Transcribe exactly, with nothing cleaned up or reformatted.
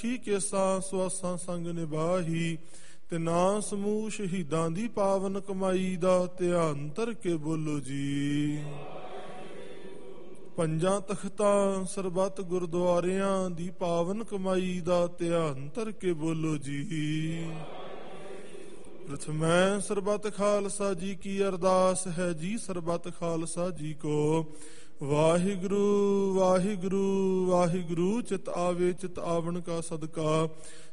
ਆਖੀ ਕੇਸਾਂ ਸੁਆਸਾਂ ਸੰਗ ਨਿਭਾਹੀ। ਤੇ ਨਾ ਸਮੂਹ ਸ਼ਹੀਦਾਂ ਦੀ ਪਾਵਨ ਕਮਾਈ ਦਾ ਧਿਆਨ ਧਰ ਕੇ ਬੋਲੋ ਜੀ। ਪੰਜਾਂ ਤਖਤਾਂ ਸਰਬੱਤ ਗੁਰਦੁਆਰਿਆਂ ਦੀ ਪਾਵਨ ਕਮਾਈ ਦਾ ਧਿਆਨ ਧਰ ਕੇ ਬੋਲੋ ਜੀ। ਪ੍ਰਥਮੈ ਸਰਬੱਤ ਖਾਲਸਾ ਜੀ ਕੀ ਅਰਦਾਸ ਹੈ ਜੀ। ਸਰਬੱਤ ਖਾਲਸਾ ਜੀ ਕੋ ਵਾਹਿਗੁਰੂ ਵਾਹਿਗੁਰੂ ਵਾਹਿਗੁਰੂ। ਚਿਤ ਆਵੇ ਚਿਤ ਆਵਣ ਕਾ ਸਦਕਾ